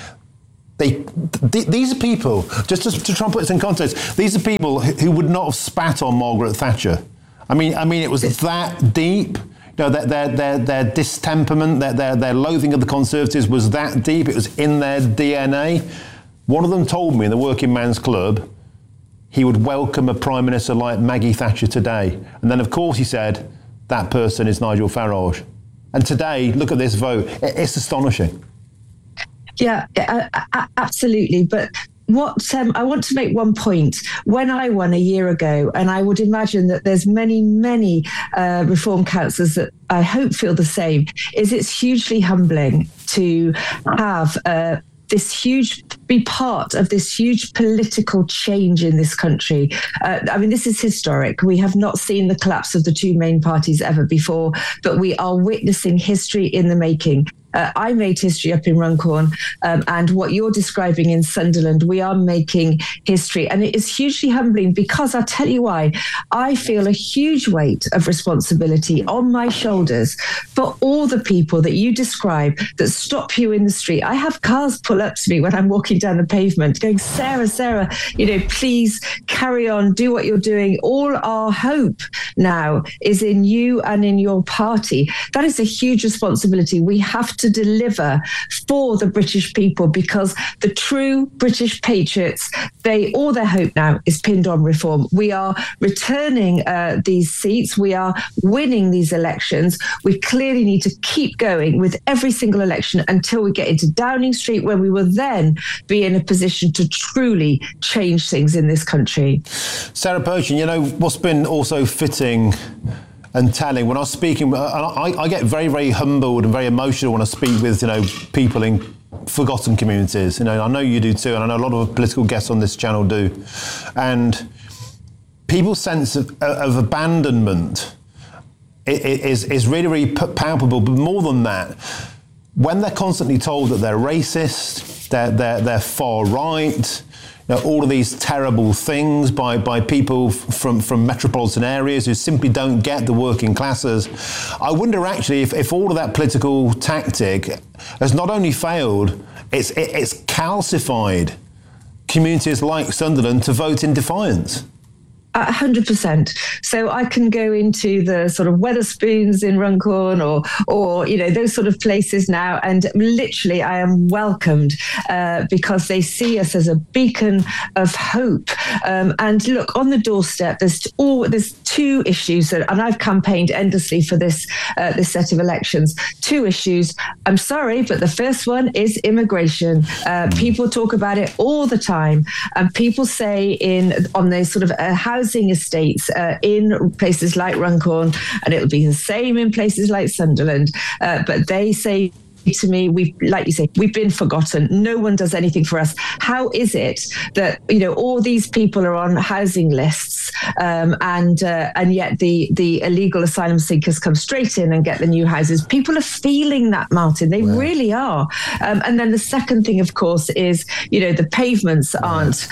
these are people, just to try and put this in context, these are people who would not have spat on Margaret Thatcher. I mean, it was that deep. You know, their distemperament, their loathing of the Conservatives was that deep. It was in their DNA. One of them told me in the Working Man's Club, he would welcome a Prime Minister like Maggie Thatcher today. And then, of course, he said, that person is Nigel Farage. And today, look at this vote. It's astonishing. Yeah, absolutely. But I want to make one point. When I won a year ago, and I would imagine that there's many reform councillors that I hope feel the same, is it's hugely humbling to have be part of this huge political change in this country. I mean, this is historic. We have not seen the collapse of the 2 main parties ever before, but we are witnessing history in the making. I made history up in Runcorn, and what you're describing in Sunderland, we are making history. And it is hugely humbling because I'll tell you why. I feel a huge weight of responsibility on my shoulders for all the people that you describe that stop you in the street. I have cars pull up to me when I'm walking down the pavement going, Sarah, you know, please carry on, do what you're doing. All our hope now is in you and in your party. That is a huge responsibility. We have to deliver for the British people because the true British patriots, all their hope now is pinned on reform. We are returning these seats. We are winning these elections. We clearly need to keep going with every single election until we get into Downing Street, where we will then be in a position to truly change things in this country. Sarah Perchin, you know, what's been also fitting and telling, when I was speaking, I get very, very humbled and very emotional when I speak with, you know, people in forgotten communities. You know, I know you do too, and I know a lot of political guests on this channel do. And people's sense of abandonment is really, really palpable. But more than that, when they're constantly told that they're racist, they're far right, you know, all of these terrible things by people from metropolitan areas who simply don't get the working classes. I wonder actually if all of that political tactic has not only failed, it's calcified communities like Sunderland to vote in defiance. 100%. So I can go into the sort of Wetherspoons in Runcorn or you know, those sort of places now, and literally I am welcomed because they see us as a beacon of hope. And look, on the doorstep, there's 2 issues and I've campaigned endlessly for this set of elections. 2 issues. I'm sorry, but the first one is immigration. People talk about it all the time, and people say on the sort of housing estates in places like Runcorn, and it'll be the same in places like Sunderland, but they say to me, like you say, we've been forgotten. No one does anything for us. How is it that, you know, all these people are on housing lists and yet the illegal asylum seekers come straight in and get the new houses. People are feeling that, Martin. They really are. And then the second thing, of course, is, the pavements aren't,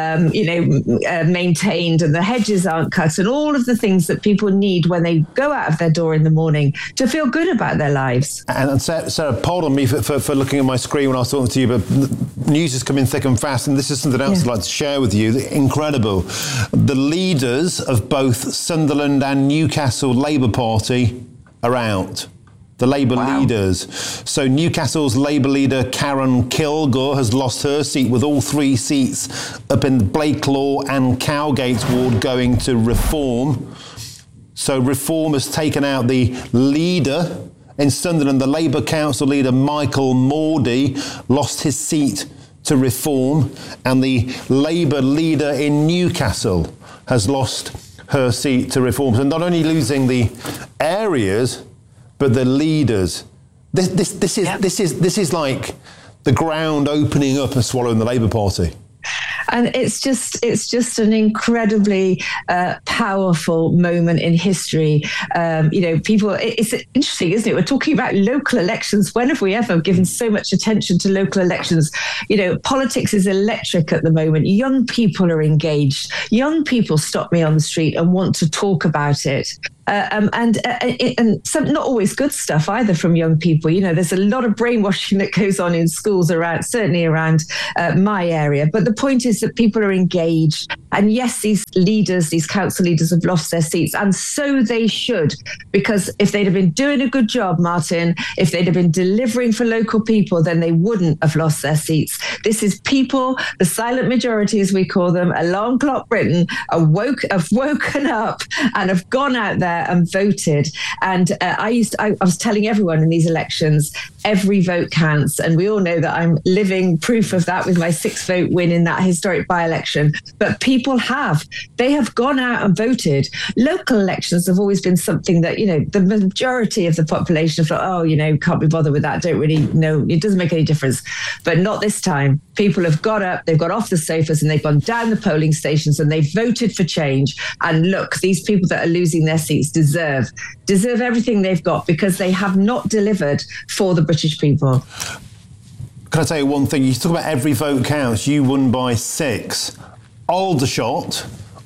maintained, and the hedges aren't cut, and all of the things that people need when they go out of their door in the morning to feel good about their lives. And Sarah, pardon me for looking at my screen when I was talking to you, but news is coming thick and fast, and this is something else I'd like to share with you. Incredible. The leaders of both Sunderland and Newcastle Labour Party are out. The Labour leaders. So Newcastle's Labour leader Karen Kilgore has lost her seat, with all 3 seats up in Blakelaw and Cowgate ward going to Reform. So Reform has taken out the leader in Sunderland. The Labour council leader Michael Mordy lost his seat to Reform, and the Labour leader in Newcastle has lost her seat to Reform. So not only losing the areas, but the leaders. This is like the ground opening up and swallowing the Labour Party. And it's just an incredibly powerful moment in history. People, it's interesting, isn't it? We're talking about local elections. When have we ever given so much attention to local elections? Politics is electric at the moment. Young people are engaged. Young people stop me on the street and want to talk about it. And some not always good stuff either from young people. There's a lot of brainwashing that goes on in schools certainly around my area. But the point is that people are engaged. And yes, these council leaders have lost their seats, and so they should, because if they'd have been doing a good job, Martin, if they'd have been delivering for local people, then they wouldn't have lost their seats. This is people, the silent majority, as we call them, Alarm Clock Britain, have woken up and have gone out there and voted. And I was telling everyone in these elections, every vote counts. And we all know that I'm living proof of that with my 6-vote win in that historic by-election. But people they have gone out and voted. Local elections have always been something that, the majority of the population have thought, can't be bothered with that. Don't really know. It doesn't make any difference. But not this time. People have got up, they've got off the sofas, and they've gone down the polling stations, and they've voted for change. And look, these people that are losing their seats deserve everything they've got, because they have not delivered for the British people. Can I tell you one thing? You talk about every vote counts. You won by 6. Aldershot,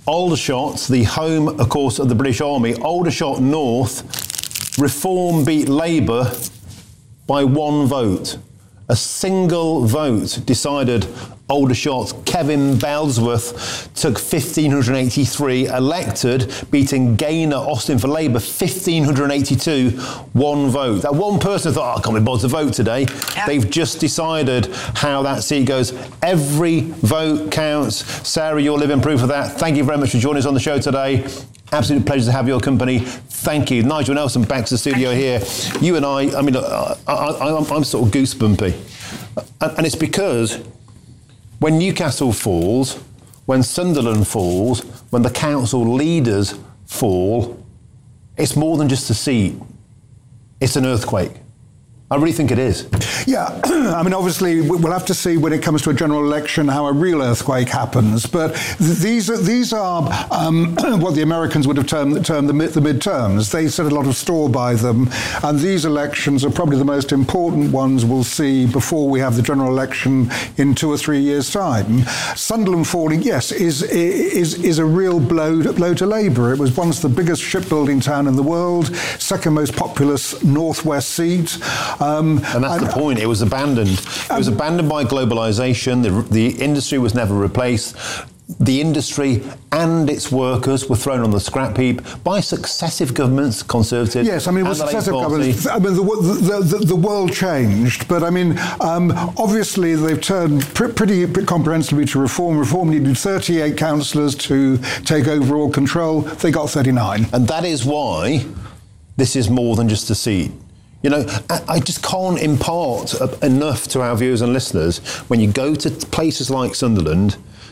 the home, of course, of the British Army. Aldershot North, Reform beat Labour by 1 vote. A single vote decided Aldershot's Kevin Bellsworth took 1,583 elected, beating Gaynor Austin for Labour 1,582, 1 vote. That one person thought, I can't be bothered to vote today. Yeah. They've just decided how that seat goes. Every vote counts. Sarah, you're living proof of that. Thank you very much for joining us on the show today. Absolute pleasure to have your company. Thank you. Nigel Nelson, back to the studio here. You and I'm sort of goosebumpy. And it's because when Newcastle falls, when Sunderland falls, when the council leaders fall, it's more than just a seat. It's an earthquake. I really think it is. Yeah, obviously we'll have to see when it comes to a general election how a real earthquake happens. But these are what the Americans would have termed the midterms. They set a lot of store by them, and these elections are probably the most important ones we'll see before we have the general election in 2 or 3 years' time. Sunderland falling, yes, is a real blow to Labour. It was once the biggest shipbuilding town in the world, second most populous northwest seat. And that's the point. It was abandoned. It was abandoned by globalisation. The industry was never replaced. The industry and its workers were thrown on the scrap heap by successive governments, Conservative. Yes, it was successive governments. The world changed, but obviously they've turned pretty comprehensively to Reform. Reform needed 38 councillors to take overall control. They got 39. And that is why this is more than just a seat. I just can't impart enough to our viewers and listeners. When you go to places like Sunderland,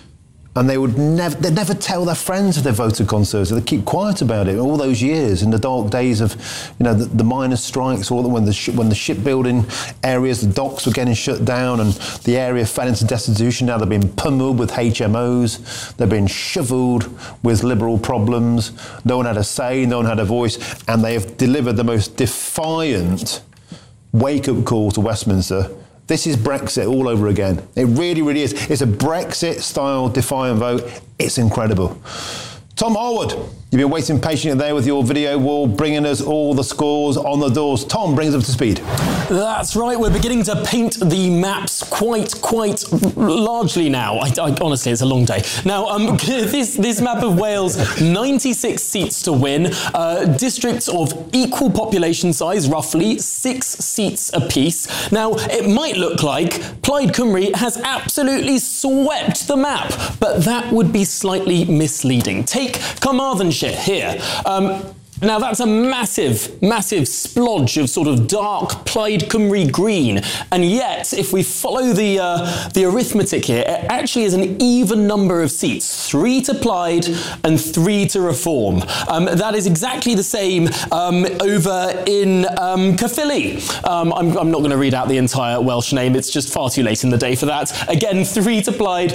And they'd never tell their friends if they voted Conservative. They keep quiet about it all those years in the dark days of, the miners' strikes, or when the shipbuilding areas, the docks were getting shut down, and the area fell into destitution. Now they've been pummeled with HMOs. They've been shoveled with Liberal problems. No one had a say. No one had a voice, and they have delivered the most defiant wake-up call to Westminster. This is Brexit all over again. It really, really is. It's a Brexit-style defiant vote. It's incredible. Tom Harwood, you've been waiting patiently there with your video wall, bringing us all the scores on the doors. Tom, brings us up to speed. That's right. We're beginning to paint the maps quite largely now. I honestly, it's a long day. Now, this map of Wales, 96 seats to win, districts of equal population size, roughly 6 seats apiece. Now, it might look like Plaid Cymru has absolutely swept the map, but that would be slightly misleading. Take Carmarthenshire here. Now that's a massive splodge of sort of dark Plaid Cymru green, and yet if we follow the arithmetic here, it actually is an even number of seats, 3 to Plaid and 3 to Reform. That is exactly the same over in Caerphilly. I'm not going to read out the entire Welsh name, it's just far too late in the day for that. Again, 3 to Plaid,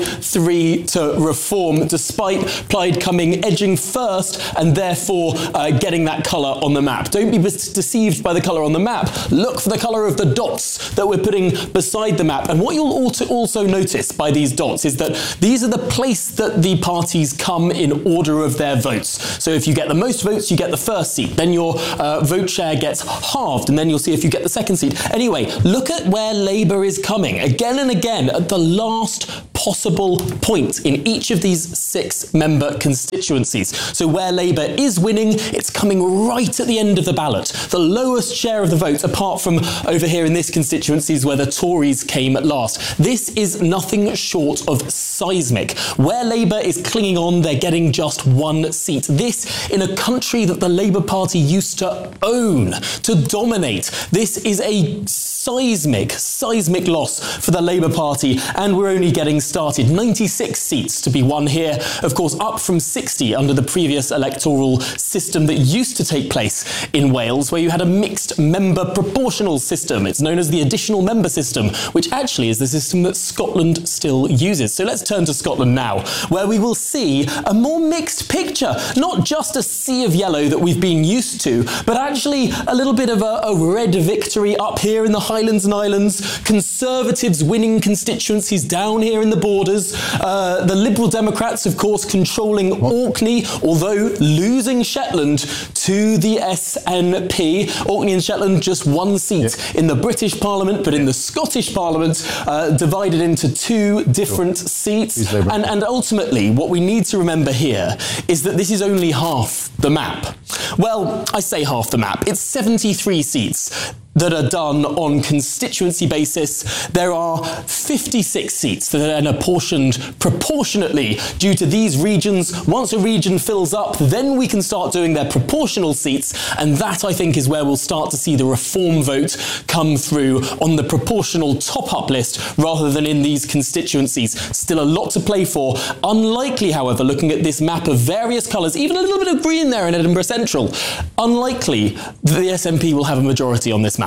3 to Reform, despite Plaid edging first and therefore getting that colour on the map. Don't be deceived by the colour on the map. Look for the colour of the dots that we're putting beside the map. And what you'll also notice by these dots is that these are the place that the parties come in order of their votes. So if you get the most votes, you get the first seat. Then your vote share gets halved, and then you'll see if you get the second seat. Anyway, look at where Labour is coming again and again at the last possible point in each of these 6-member constituencies. So where Labour is winning, it's coming right at the end of the ballot. The lowest share of the vote, apart from over here in this constituency, is where the Tories came at last. This is nothing short of seismic. Where Labour is clinging on, they're getting just 1 seat. This in a country that the Labour Party used to own, to dominate. This is a seismic loss for the Labour Party, and we're only getting started. 96 seats to be won here, of course, up from 60 under the previous electoral system that used to take place in Wales, where you had a mixed member proportional system. It's known as the additional member system, which actually is the system that Scotland still uses. So let's turn to Scotland now, where we will see a more mixed picture, not just a sea of yellow that we've been used to, but actually a little bit of a red victory up here in the Highlands and Islands, Conservatives winning constituencies down here in the borders, the Liberal Democrats, of course, controlling Orkney, although losing Shetland to the SNP. Orkney and Shetland just 1 seat in the British Parliament, but in the Scottish Parliament, divided into 2 different seats. And ultimately, what we need to remember here is that this is only half the map. Well, I say half the map. It's 73 seats that are done on constituency basis. There are 56 seats that are then apportioned proportionately due to these regions. Once a region fills up, then we can start doing their proportional seats, and that, I think, is where we'll start to see the Reform vote come through on the proportional top-up list rather than in these constituencies. Still a lot to play for. Unlikely, however, looking at this map of various colours, even a little bit of green there in Edinburgh Central, unlikely that the SNP will have a majority on this map.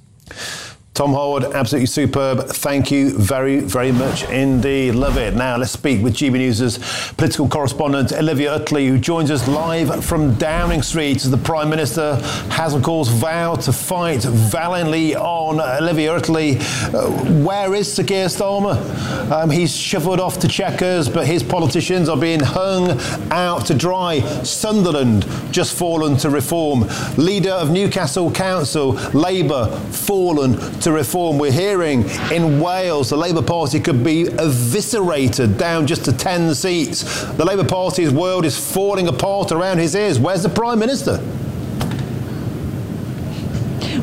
Tom Harwood, absolutely superb. Thank you very, very much indeed. Love it. Now let's speak with GB News' political correspondent Olivia Utley, who joins us live from Downing Street as the Prime Minister has, of course, vowed to fight valiantly on. Olivia Utley, where is Sir Keir Starmer? He's shuffled off to Chequers, but his politicians are being hung out to dry. Sunderland just fallen to Reform. Leader of Newcastle Council, Labour, fallen to Reform. We're hearing in Wales the Labour Party could be eviscerated down just to 10 seats. The Labour Party's world is falling apart around his ears. Where's the Prime Minister?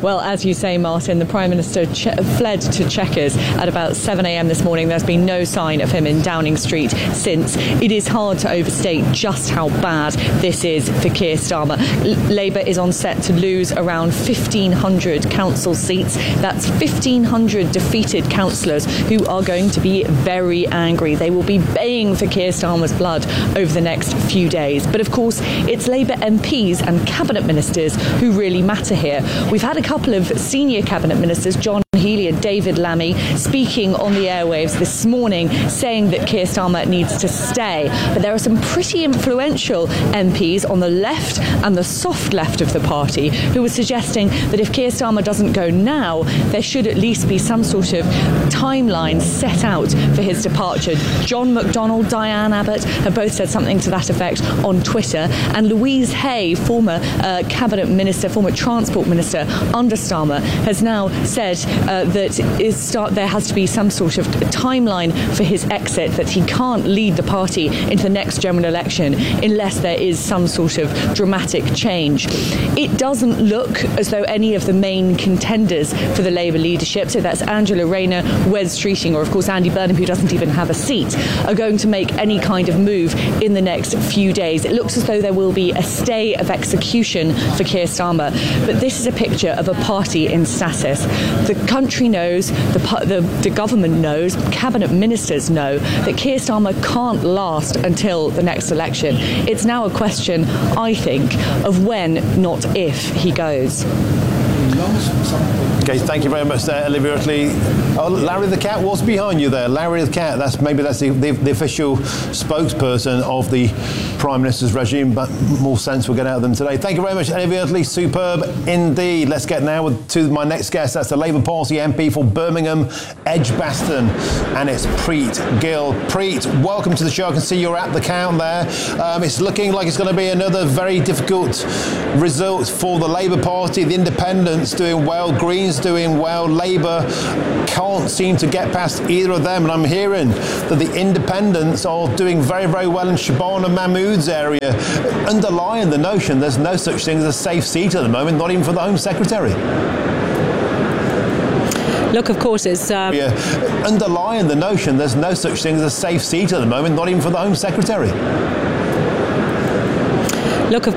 Well, as you say, Martin, the Prime Minister fled to Chequers at about 7 a.m. this morning. There's been no sign of him in Downing Street since. It is hard to overstate just how bad this is for Keir Starmer. Labour is on set to lose around 1,500 council seats. That's 1,500 defeated councillors who are going to be very angry. They will be baying for Keir Starmer's blood over the next few days. But of course, it's Labour MPs and cabinet ministers who really matter here. We've had a couple of senior cabinet ministers, John Healey and David Lammy, speaking on the airwaves this morning, saying that Keir Starmer needs to stay. But there are some pretty influential MPs on the left and the soft left of the party who are suggesting that if Keir Starmer doesn't go now, there should at least be some sort of timeline set out for his departure. John McDonnell, Diane Abbott have both said something to that effect on Twitter, and Louise Hay, former cabinet minister, former transport minister under Starmer, has now said that there has to be some sort of timeline for his exit, that he can't lead the party into the next general election unless there is some sort of dramatic change. It doesn't look as though any of the main contenders for the Labour leadership, so that's Angela Rayner, Wes Streeting, or of course Andy Burnham, who doesn't even have a seat, are going to make any kind of move in the next few days. It looks as though there will be a stay of execution for Keir Starmer, but this is a picture of a party in stasis. The country knows, the government knows, cabinet ministers know that Keir Starmer can't last until the next election. It's now a question, I think, of when, not if, he goes. Okay, thank you very much there, Olivia Utley. Oh, Larry the Cat, what's behind you there? Larry the Cat, that's the official spokesperson of the Prime Minister's regime, but more sense we'll get out of them today. Thank you very much, Olivia Utley. Superb indeed. Let's get now to my next guest. That's the Labour Party MP for Birmingham Edgbaston, and it's Preet Gill. Preet, welcome to the show. I can see you're at the count there. It's looking like it's going to be another very difficult result for the Labour Party. The Independents doing well, Greens doing well, Labour can't seem to get past either of them, and I'm hearing that the Independents are doing very, very well in Shabana Mahmood's area, underlying the notion there's no such thing as a safe seat at the moment, not even for the Home Secretary. Look, of course, it's... underlying the notion there's no such thing as a safe seat at the moment, not even for the Home Secretary. Look, of